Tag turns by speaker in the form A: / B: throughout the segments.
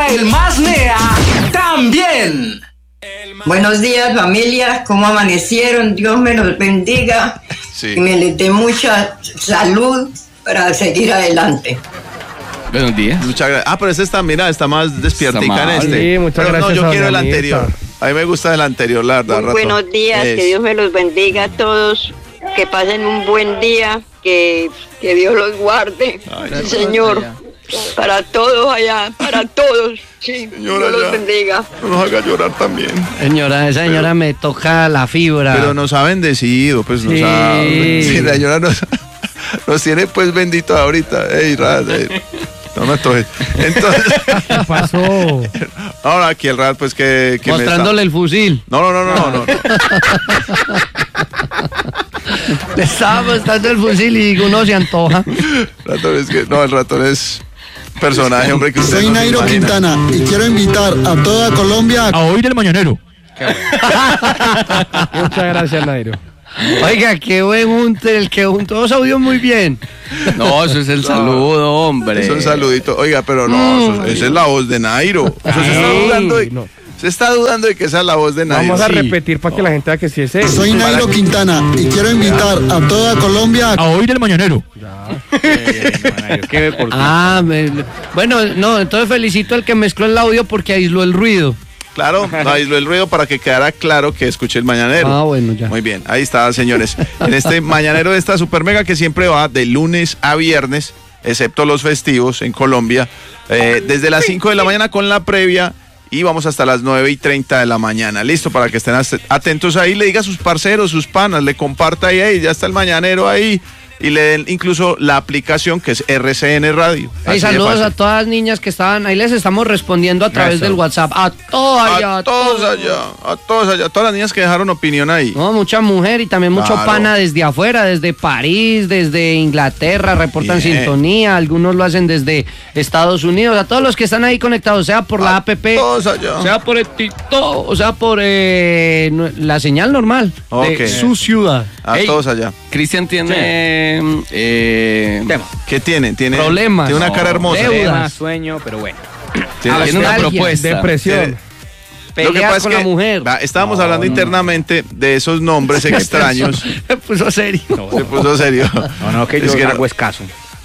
A: para el más Nea también.
B: Buenos días, familia. ¿Cómo amanecieron? Dios me los bendiga.
C: Sí.
B: Y me les dé mucha salud para seguir adelante.
D: Buenos días.
C: Muchas gracias. Ah, pero ese está, mira, está más despiertica en este.
E: Sí, muchas
C: Pero
E: gracias.
C: no, yo quiero el
E: Anita.
C: anterior. A mí me gusta el anterior, la verdad.
F: Muy buenos días, que Dios me los bendiga a todos, que pasen un buen día, que Dios los guarde,
C: Ay,
F: Señor, para todos allá, para todos, sí,
C: Señora,
F: Dios los
C: ya.
F: bendiga.
C: No nos haga llorar también.
G: Señora, esa señora me toca la fibra.
C: Pero nos ha bendecido, pues nos ha... Sí, la señora nos tiene pues bendito ahorita. Ey, Rad, no me toques. Entonces...
E: ¿Qué pasó?
C: Ahora aquí el Rad, pues que
G: mostrándole el fusil.
C: No.
G: Le estaba mostrando el fusil y uno se antoja.
C: Ratón es que... No, el ratón es personaje, hombre, que usted
H: Soy
C: no se
H: Nairo
C: imagina.
H: Quintana y quiero invitar a toda Colombia
E: A oír el mañanero. Muchas gracias, Nairo.
G: Oiga, qué buen junte, el que juntó los audios muy bien.
D: No, eso es el saludo, hombre.
C: Es un saludito. Oiga, pero no, esa es la voz de Nairo. Eso se está dudando de...
E: No.
C: Se está dudando de que esa es la voz de Nairo.
E: Vamos a
C: Sí.
E: repetir para que la gente vea que sí es él.
H: Soy Nairo Quintana y quiero invitar a toda Colombia
E: A oír el mañanero.
G: Bueno, no, entonces felicito al que mezcló el audio porque aisló el ruido.
C: Claro, aisló el ruido para que quedara claro que escuché el mañanero.
G: Ah, bueno, ya.
C: Muy bien, ahí está, señores. En este mañanero de esta super mega que siempre va de lunes a viernes, excepto los festivos en Colombia, desde las 5 de la mañana con la previa y vamos hasta las 9:30 de la mañana. Listo, para que estén atentos ahí, le diga a sus parceros, sus panas, le comparta ahí, hey, ya está el mañanero ahí. Y le den incluso la aplicación que es RCN Radio.
G: Hey,
C: Así de
G: saludos
C: fácil.
G: a todas las niñas que estaban ahí, les estamos respondiendo a través del WhatsApp. A todas allá,
C: A todos allá, todas las niñas que dejaron opinión ahí.
G: No, mucha mujer y también mucho
C: Claro.
G: pana desde afuera, desde París, desde Inglaterra, reportan
C: Bien.
G: sintonía, algunos lo hacen desde Estados Unidos, a todos los que están ahí conectados, sea por la app,
C: Todos allá.
G: sea por el TikTok, o sea por la señal normal
C: Ok.
G: de su ciudad.
C: A
D: Ey.
C: todos allá.
D: Cristian tiene
C: ¿Qué tiene? Tiene
G: Problemas.
C: Tiene una cara hermosa.
G: Deudas.
I: Sueño, pero bueno.
C: Tiene-
D: tiene una
G: nostalgia,
D: propuesta.
E: Depresión.
C: Lo que
G: Pelea
C: pasa es
G: con
C: que
G: la mujer.
C: estábamos hablando internamente de esos nombres extraños.
G: Se puso serio.
C: Se puso serio.
I: No, que yo
C: Es que
I: hago escaso.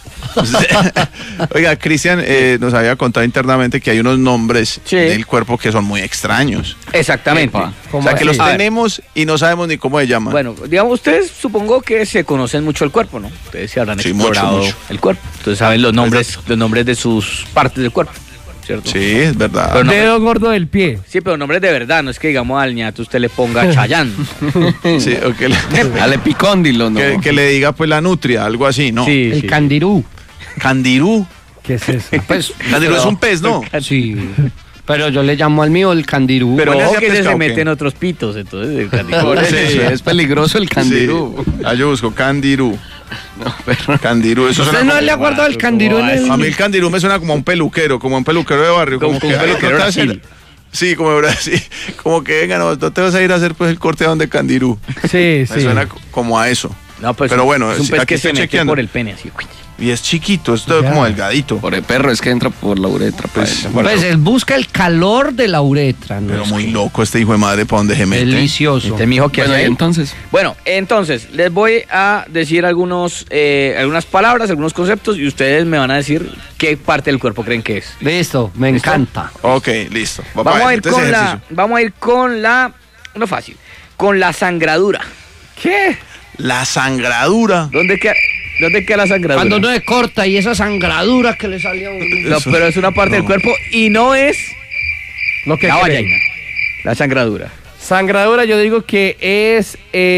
C: Oiga, Cristian nos había contado internamente que hay unos nombres
I: Sí.
C: del cuerpo que son muy extraños.
I: Exactamente.
C: O sea, que los
I: A ver.
C: tenemos y no sabemos ni cómo se llaman.
I: Bueno, digamos, ustedes supongo que se conocen mucho el cuerpo, ¿no? Ustedes se habrán
C: Sí,
I: explorado
C: mucho.
I: el cuerpo. Entonces saben los nombres de sus partes del cuerpo, ¿cierto?
C: Sí, es verdad.
I: Pero no-
E: Dedo gordo del pie.
I: Sí, pero nombres de verdad, no es que digamos al ñato usted le ponga Chayán.
C: Sí, o que, le,
D: Ale Picóndilo, ¿no?
C: que le diga pues la nutria, algo así, ¿no?
I: Sí,
G: El
I: sí.
G: candirú.
C: Candirú.
E: ¿Qué es eso?
G: Pues,
C: Candirú es un pez, ¿no?
G: sí. Pero yo le llamo al mío el candirú.
I: Pero
C: ¿Cuál
I: ojo
C: hacía
I: que ese
C: pescado,
I: se
C: qué?
I: mete en otros pitos, entonces el candirú.
D: Por eso, es peligroso el candirú.
C: Sí. Ah, yo busco candirú. Candirú, eso
G: ¿Usted
C: suena
G: no le ha guardado el candirú en el...?
C: A mí el candirú me suena como a un peluquero de barrio.
I: Como
C: que
I: un
C: ay,
I: peluquero
C: ¿no te vas a ir?
I: Brasil.
C: Sí, como de Brasil. Como que venga, no te vas a ir a hacer pues el corte donde candirú.
E: Sí,
C: Me
E: sí.
C: suena como a eso.
I: No, pues
C: Pero bueno,
I: es un
C: sí,
I: pez
C: aquí
I: que se
C: estoy
I: mete
C: chequeando.
I: por el pene, así.
C: Y es chiquito, es todo
E: Ya.
C: como delgadito.
D: Por el perro es que entra por la uretra.
C: Pues,
G: Pues él busca el calor de la uretra, ¿no?
C: pero
G: Es
C: muy
G: que-
C: loco este hijo de madre para donde se mete.
G: Delicioso.
I: Entonces, mijo, ¿qué
D: Bueno,
I: hace
D: y
I: él?
D: entonces,
I: Bueno, entonces, les voy a decir algunas palabras, algunos conceptos, y ustedes me van a decir qué parte del cuerpo creen que es.
G: Listo, me encanta.
C: Ok, listo.
I: Vamos a ir con la, no fácil, con la sangradura.
E: ¿Qué?
C: La sangradura.
I: ¿Dónde queda la sangradura?
G: Cuando no se corta y esa sangradura que le sale a uno.
I: No, pero es una parte del cuerpo y no es
E: Lo que
I: la
E: creen.
I: vagina, la sangradura.
E: Sangradura, yo digo que es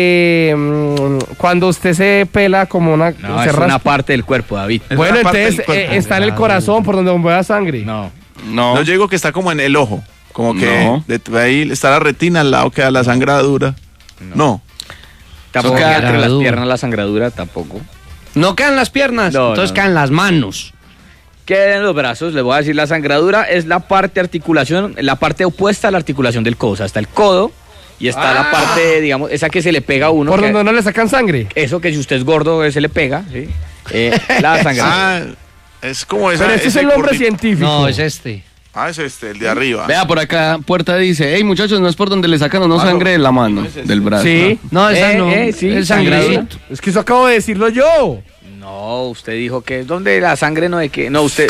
E: cuando usted se pela como una...
I: No,
E: se
I: es
E: raspa.
I: una parte del cuerpo, David.
C: Es
E: Bueno,
C: una parte
E: entonces
C: del cuerpo.
E: está en el corazón por donde bombea sangre.
I: No.
D: no.
C: No, yo digo que está como en el ojo. Como que
D: No.
C: ahí está la retina, al lado queda la sangradura. No.
I: Tampoco queda entre las
G: Sangradura.
I: piernas la sangradura, tampoco.
G: No quedan las piernas,
I: No,
G: entonces
I: no.
G: quedan las manos.
I: Queden los brazos, les voy a decir, la sangradura es la parte articulación, la parte opuesta a la articulación del codo. O sea, está el codo y está la parte, digamos, esa que se le pega a uno.
E: Por
I: que-
E: donde no le sacan sangre.
I: Eso que si usted es gordo, se le pega, ¿sí? La sangradura.
C: Ah, es como esa.
E: Pero ese es
C: ese
E: el nombre
C: gordito.
E: científico.
G: No, es este.
C: Ah, es el de arriba.
D: Vea, por acá, Puerta dice, hey muchachos, no es por donde le sacan o no sangre de la mano, del brazo.
E: Sí.
G: No, esa no.
I: sí,
G: el sangrecito.
E: Es que eso acabo de decirlo yo.
I: No, usted dijo que ¿dónde la sangre no de qué? No, usted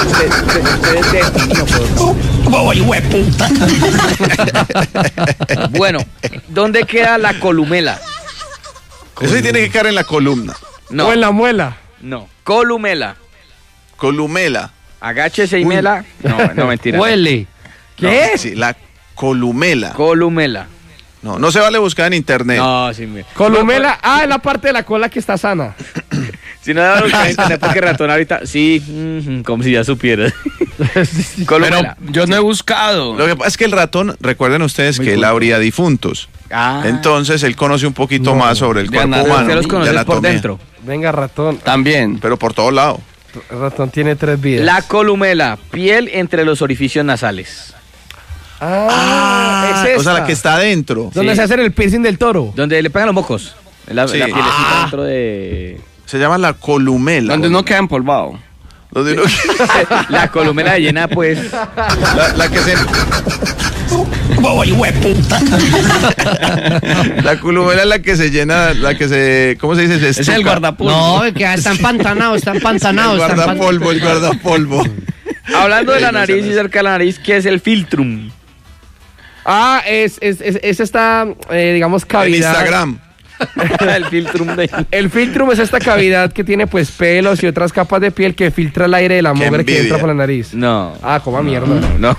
I: Bueno, ¿dónde queda la columela?
C: Eso sí tiene que quedar en la columna.
I: No,
E: O en la muela.
I: no, columela.
C: Columela.
I: Agáchese y mela. No, mentira.
G: Huele.
E: ¿Qué?
C: No, sí, la columela.
I: Columela.
C: No se vale buscar en internet.
I: No, sí, mira.
E: Columela. Ah, es la parte de la cola que está sana.
I: Si no daba buscar en internet porque ratón ahorita, sí, como si ya supiera.
D: Pero
I: Columela.
D: yo no he buscado.
C: Lo que pasa es que el ratón, recuerden ustedes que él habría difuntos.
I: Ah,
C: Entonces él conoce un poquito más sobre el
D: de
C: cuerpo
D: anatomía.
C: humano.
I: usted los
C: de
I: conoce por
C: anatomía.
I: dentro.
E: Venga, ratón.
D: También.
C: Pero por todo lado.
E: Ratón tiene 3 vidas.
I: La columela, piel entre los orificios nasales.
E: Es esta.
C: O sea, la que está adentro.
E: Donde
I: Sí.
E: se hace el piercing del toro.
I: Donde le pegan los mocos. La
C: Sí.
I: pielecita dentro de...
C: Se llama la columela.
D: Donde uno queda empolvado.
C: Donde uno-
I: La columela llena, pues...
C: la que se... La columela es la que se llena, la que se... ¿Cómo se dice? Se
D: Es el
C: estuca.
D: guardapolvo.
G: No, que está empantanado, está empantanado.
C: El
G: está
C: guardapolvo, el guardapolvo.
I: Hablando de la
C: No sé
I: nariz y
C: nada.
I: cerca de la nariz, ¿qué es el filtrum?
E: Ah, es esta, digamos,
C: En
E: cavidad.
C: Instagram.
I: El filtrum de...
E: El filtrum es esta cavidad que tiene pues pelos y otras capas de piel que filtra el aire de la
C: Qué
E: mugre que
C: envidia.
E: entra por la nariz.
I: No.
E: Ah, coma mierda.
I: No.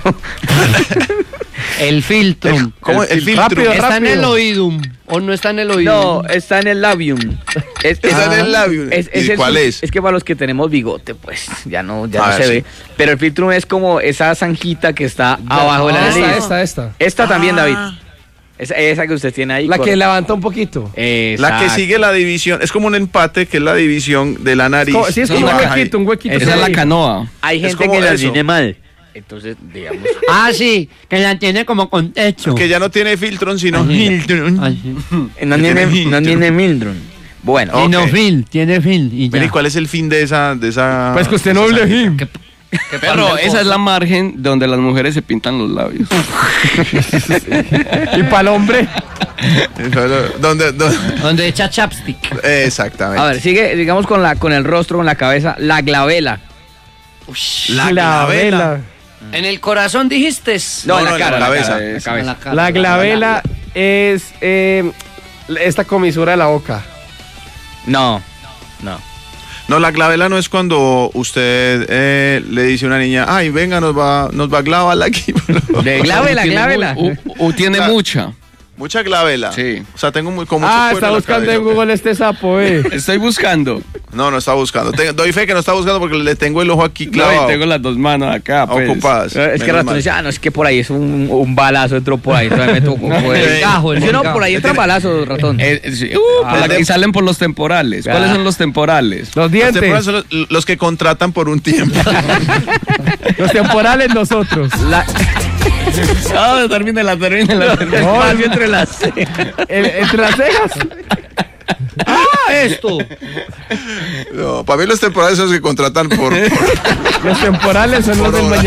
G: El filtrum.
C: ¿Cómo? El filtro.
E: rápido,
G: ¿Está en
E: rápido.
G: el oídum o no está en el oídum?
I: No, está en el labium.
C: Está en el labio. ¿Y cuál es?
I: Es que para los que tenemos bigote, pues ya no
C: Ah,
I: se
C: sí.
I: ve. Pero el filtrum es como esa zanjita que está abajo de la nariz.
E: Esta.
I: Esta también, David. Esa que usted tiene ahí.
E: La que
I: correcto.
E: levanta un poquito.
C: La que
I: Exacto.
C: sigue la división. Es como un empate que es la división de la nariz.
E: Sí, es como un huequito, un huequito.
D: Esa es la
E: ahí.
D: canoa.
I: Hay
C: Es
I: gente
C: como
I: que la
C: eso.
I: tiene mal. Entonces, digamos.
G: Ah, sí, que la tiene como con techo.
C: Que ya no tiene filtro, sino
G: Ay,
C: filtro.
G: Ay, sí.
I: No
C: tiene
I: tiene
C: filtro.
I: Mildrum. Bueno.
C: Ok.
G: Tiene fil, tiene fil y ya.
C: Mire, ¿cuál es el fin de esa?
E: Pues que usted no hable Jim.
D: Pero esa es la margen donde las mujeres se pintan los labios.
E: Y para el hombre.
C: ¿Dónde?
G: Donde echa chapstick.
C: Exactamente.
I: A ver, sigue, digamos, con el rostro, con la cabeza. La glabela.
C: La glabela.
G: En el corazón dijiste.
I: No, en
C: no,
I: la
C: en la
I: cara.
C: cabeza.
I: La cabeza.
E: La glabela es esta comisura de la boca.
I: No.
C: No, la glabela no es cuando usted le dice a una niña, ay, venga, nos va a clavar aquí.
I: De glabela.
D: O tiene
C: Claro.
D: mucha.
C: Mucha glabela.
D: Sí.
C: O sea, tengo con mucho
E: Ah,
C: cuero
E: está
C: en la
E: buscando
C: cabeza,
E: en
C: ok.
E: Google este sapo,
D: Estoy buscando.
C: No está buscando. Doy fe que no está buscando porque le tengo el ojo aquí
D: No,
C: clavado.
D: y tengo las dos manos acá. Pues.
C: Ocupadas.
I: Es que
C: Menos
I: ratón
C: mal.
I: dice, no, es que por ahí es un balazo, entró por ahí. Entonces me tocó.
G: el gajo, el
I: Sí, no,
G: gajo.
I: por ahí entran balazos, ratón.
D: Sí, por aquí salen por los temporales. ¿Cuáles son los temporales?
E: Los
C: Los temporales
E: dientes.
C: son los que contratan por un tiempo.
E: Los temporales nosotros.
D: No, termínela.
E: No,
I: Espacio entre las...
E: entre las cejas.
G: Esto.
C: No, para mí los temporales son los que contratan por
E: Los temporales son los del mañana.